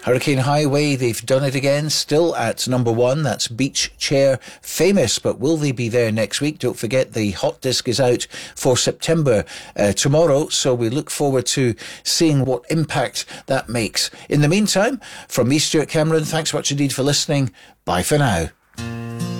Hurricane Highway, they've done it again, still at number 1. That's Beach Chair Famous. But will they be there next week? Don't forget the hot disc is out for September tomorrow. So we look forward to seeing what impact that makes. In the meantime, from me, Stuart Cameron, thanks much indeed for listening. Bye for now.